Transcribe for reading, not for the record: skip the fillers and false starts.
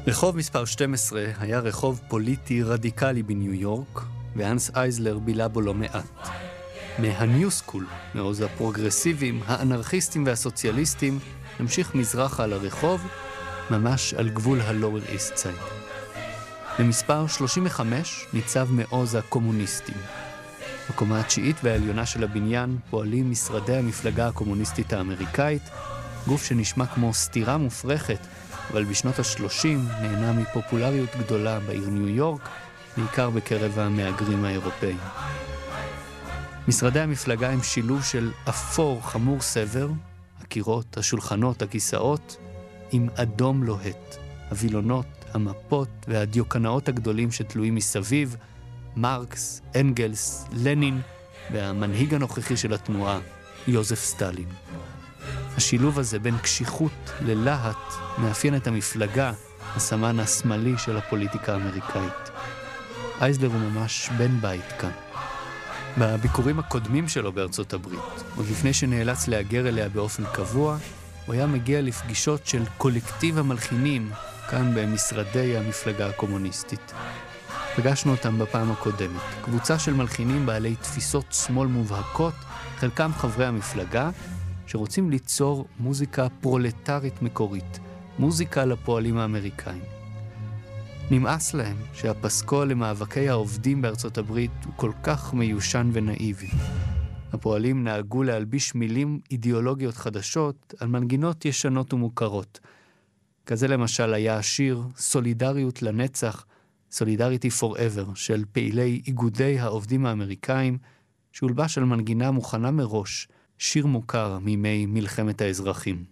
רחוב מספר 12 היה רחוב פוליטי רדיקלי בניו יורק, והנס אייזלר בילה בו לא מעט. מהניו סקול, מעוז הפרוגרסיבים, האנרכיסטים והסוציאליסטים, המשיך מזרחה על הרחוב, ממש על גבול הלואוור איסט סייד. במספר 35 ניצב מעוז הקומוניסטים. בקומה התשיעית והעליונה של הבניין פועלים משרדי המפלגה הקומוניסטית האמריקאית, גוף שנשמע כמו סתירה מופרכת, אבל בשנות ה-30 נהנה מפופולריות גדולה בעיר ניו יורק, בעיקר בקרב המהגרים האירופאים. משרדי המפלגה הם שילוב של אפור חמור סבר, הקירות, השולחנות, הכיסאות, עם אדום לוהט, הווילונות, המפות והדיוקנאות הגדולים שתלויים מסביב, מרקס, אנגלס, לנין והמנהיג הנוכחי של התנועה, יוזף סטלין. השילוב הזה בין קשיחות ללהט מאפיין את המפלגה, הסמן השמאלי של הפוליטיקה האמריקאית. אייזלר הוא ממש בן בית כאן. בביקורים הקודמים שלו בארצות הברית, עוד לפני שנאלץ להגר אליה באופן קבוע, הוא היה מגיע לפגישות של קולקטיב המלחינים כאן במשרדי המפלגה הקומוניסטית. פגשנו אותם בפעם הקודמת. קבוצה של מלחינים בעלי תפיסות שמאל מובהקות, חלקם חברי המפלגה, שרוצים ליצור מוזיקה פרולטרית מקורית, מוזיקה לפועלים האמריקאים. נמאס להם שהפסקול למאבקי העובדים בארצות הברית הוא כל כך מיושן ונאיבי. הפועלים נהגו להלביש מילים אידיאולוגיות חדשות על מנגינות ישנות ומוכרות. כזה למשל היה השיר סולידריות לנצח, סולידריטי פוראבר, של פעילי איגודי העובדים האמריקאים, שהולבש על מנגינה מוכנה מראש, שיר מוכר מימי מלחמת האזרחים.